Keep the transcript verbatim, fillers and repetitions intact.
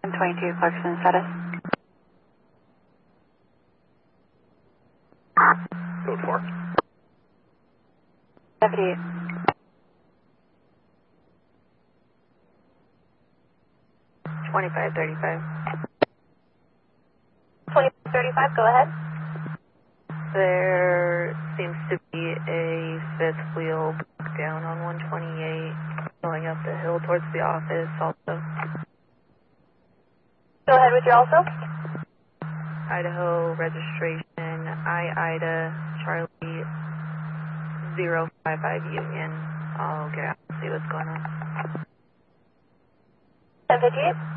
twenty-two, Clarkson status. Code four. Deputy. twenty-five thirty-five. twenty-five thirty-five, go ahead. There seems to be a fifth wheel broke down on one twenty-eight going up the hill towards the office also. Go ahead with your also. Idaho registration, I Ida Charlie zero five five Union. I'll get out and see what's going on. ten fifty-eight.